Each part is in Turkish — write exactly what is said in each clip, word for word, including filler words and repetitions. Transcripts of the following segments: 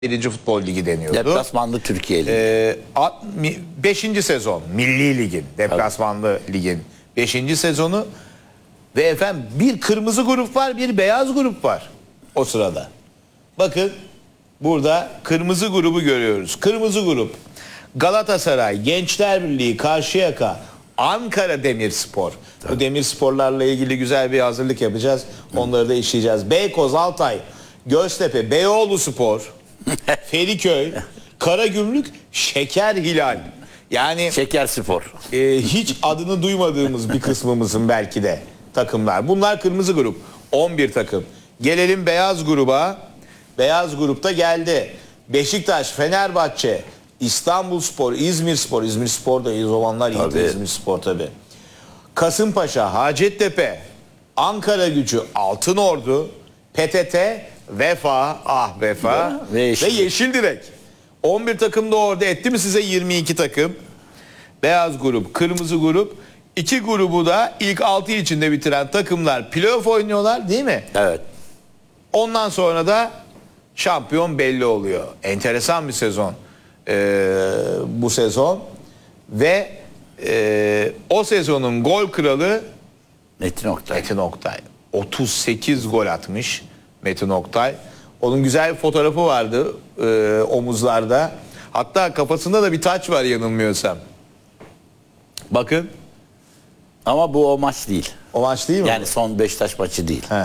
Birinci Futbol Ligi deniyordu. Deplasmanlı Türkiye Ligi. Ee, at- mi- beşinci sezon Milli Lig'in, deplasmanlı ligin beşinci sezonu ve efendim bir kırmızı grup var, bir beyaz grup var o sırada. Bakın burada kırmızı grubu görüyoruz. Kırmızı grup Galatasaray, Gençler Birliği, Karşıyaka, Ankara Demirspor. Bu Demirsporlarla ilgili güzel bir hazırlık yapacağız. Onları da işleyeceğiz. Beykoz, Altay, Göztepe, Beyoğluspor, Feriköy, Karagümrük, Şeker Hilal. Yani Şeker Spor. e, hiç adını duymadığımız bir kısmımızın belki de takımlar. Bunlar kırmızı grup. on bir takım. Gelelim beyaz gruba. Beyaz grupta geldi. Beşiktaş, Fenerbahçe, İstanbulspor, İzmirspor. İzmirspor da iyi zamanlar iyiydi. Tabii. İzmirspor tabii. Kasımpaşa, Hacettepe, Ankara Gücü, Altınordu, P T T, Vefa, ah Vefa Ve Yeşil. ve Yeşildirek. on bir takım da orada etti mi size yirmi iki takım? Beyaz grup, kırmızı grup. İki grubu da ilk altı içinde bitiren takımlar playoff oynuyorlar değil mi? Evet. Ondan sonra da şampiyon belli oluyor. Enteresan bir sezon ee, bu sezon. Ve ee, o sezonun gol kralı Metin Oktay. Metin Oktay. otuz sekiz gol atmış Metin Oktay. Onun güzel bir fotoğrafı vardı e, omuzlarda. Hatta kafasında da bir taç var yanılmıyorsam. Bakın. Ama bu o maç değil. O maç değil mi? Yani son Beşiktaş maçı değil. He.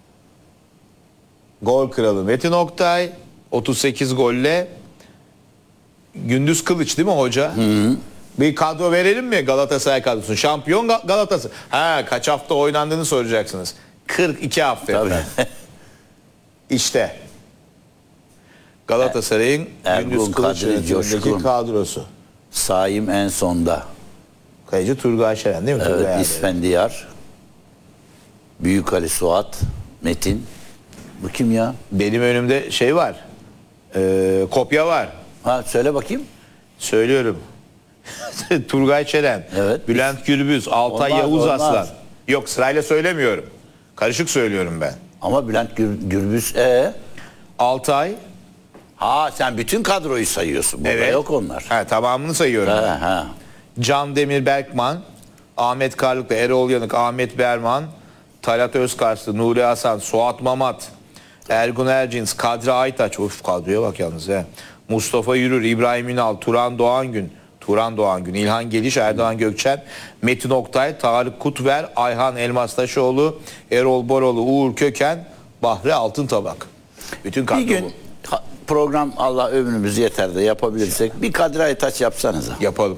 Gol kralı Metin Oktay. otuz sekiz golle. Gündüz Kılıç değil mi hoca? Hı hı. Bir kadro verelim mi Galatasaray kadrosu? Şampiyon Ga- Galatasaray. Ha, kaç hafta oynandığını soracaksınız. kırk iki hafta. Tabii. İşte Galatasaray'ın Ergun, Gündüz Kılıç Kadri, yönetimindeki Coşkun. kadrosu. Saim en sonda. Kayıcı Turgay Şeren değil mi? Turgay Evet, abi. İsfendiyar. Büyük Ali Suat. Metin. Bu kim ya? Benim önümde şey var. Ee, kopya var. Ha söyle bakayım. Söylüyorum. Turgay Şeren, Evet. Bülent Gürbüz, Altay Olmaz, Yavuz olmaz. Aslan. Yok sırayla söylemiyorum. Karışık söylüyorum ben. Ama Bülent Gür, Gürbüz e Altay. Ha sen bütün kadroyu sayıyorsun. Burada Evet. yok onlar. Ha, tamamını sayıyorum. Ha, ben. ha. Can Demir Berkman, Ahmet Karlıklı, Erol Yanık, Ahmet Berman, Talat Özkarslı, Nuri Hasan, Suat Mamat, Ergun Ercins, Kadri Aytaç, of kadroya bak yalnız he. Mustafa Yürür, İbrahim Ünal, Turan Doğangün, Turan Doğangün, İlhan Geliş, Erdoğan Gökçen, Metin Oktay, Tarık Kutver, Ayhan Elmastaşoğlu, Erol Boroğlu, Uğur Köken, Bahri Altıntabak. Bütün kadro Bir gün bu. ha- program Allah ömrümüz yeter de yapabilirsek bir Kadri Aytaç yapsanıza. Yapalım.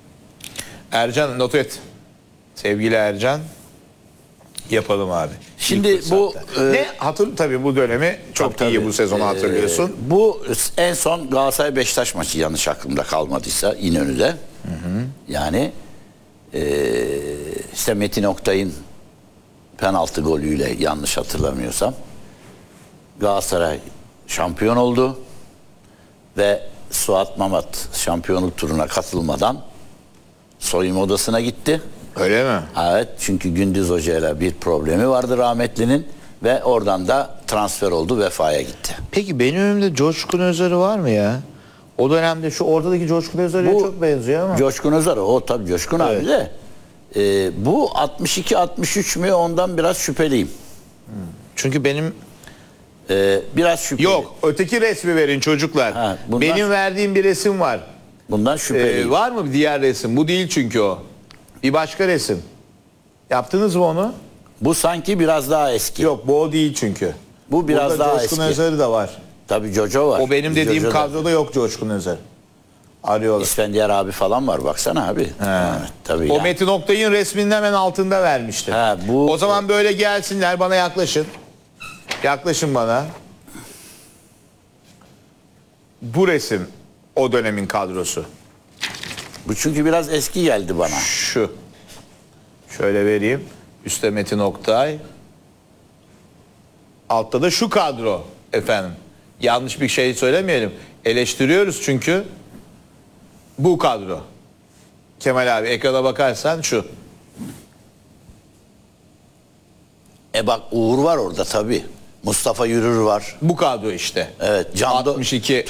Ercan not et. Sevgili Ercan. Yapalım abi. Şimdi İlk bu, fırsatta. e, ne hatır tabii bu dönemi çok Tabii, iyi tabii. bu sezonu Ee, hatırlıyorsun. Bu en son Galatasaray Beşiktaş maçı yanlış aklımda kalmadıysa İnönü'de. Yani e, işte Metin Oktay'ın penaltı golüyle yanlış hatırlamıyorsam Galatasaray şampiyon oldu ve Suat Mamat şampiyonluk turuna katılmadan soyunma odasına gitti. Öyle mi? Evet, çünkü Gündüz Hoca'yla bir problemi vardı rahmetlinin ve oradan da transfer oldu, Vefa'ya gitti. Peki benim önümde Coşkun Özarı var mı ya? O dönemde şu ortadaki Coşkun Özarı'ya Bu- çok benziyor ama. Coşkun Özer, o tabii Coşkun Evet. abi de e, bu altmış iki altmış üç mü, ondan biraz şüpheliyim. Çünkü benim E, biraz şüpheliyim. yok öteki resmi verin çocuklar. Ha, bundan- Benim verdiğim bir resim var. Bundan Ee, şüpheliyim. var mı bir diğer resim? Bu değil çünkü o. Bir başka resim. Yaptınız mı onu? Bu sanki biraz daha eski. Yok bu o değil çünkü. Bu biraz Burada daha Coşkun eski. Özarı da var. Tabii Jojo var. O benim dediğim Jojo da- kadroda yok Coşkun Özer. Arıyorlar. İsfendiyar abi falan var, baksana abi. Evet, tabii O yani. Metin Oktay'ın resminin hemen altında vermişti. Ha, bu- O zaman böyle gelsinler bana yaklaşın. Yaklaşın bana. Bu resim o dönemin kadrosu. Bu çünkü biraz eski geldi bana. Şu. Şöyle vereyim. Üstte Metin Oktay. Altta da şu kadro efendim. Yanlış bir şey söylemeyelim. Eleştiriyoruz çünkü bu kadro. Kemal abi ekrana bakarsan şu. E bak Uğur var orada tabii. Mustafa Yürür var. Bu kadro işte. Evet, Can Do- altmış iki